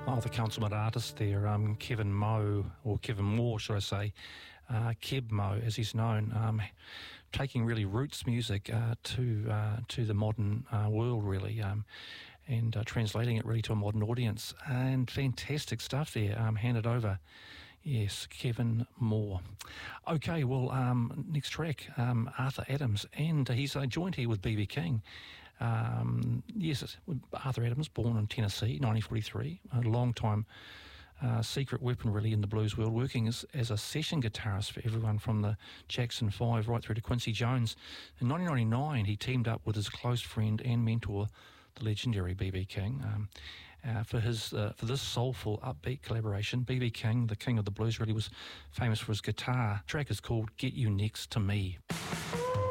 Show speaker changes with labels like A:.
A: Oh, the consummate artist there, Kevin Moore, should I say, Keb Mo, as he's known, taking really roots music to the modern world, really, and translating it really to a modern audience. And fantastic stuff there, handed over. Yes, Kevin Moore. Okay, well, next track, Arthur Adams, and he's joined here with B.B. King. Yes, Arthur Adams, born in Tennessee, 1943, a long-time secret weapon really in the blues world, working as a session guitarist for everyone from the Jackson 5 right through to Quincy Jones. In 1999, he teamed up with his close friend and mentor, the legendary B.B. King. For this soulful, upbeat collaboration, B.B. King, the king of the blues, really was famous for his guitar. The track is called Get You Next to Me.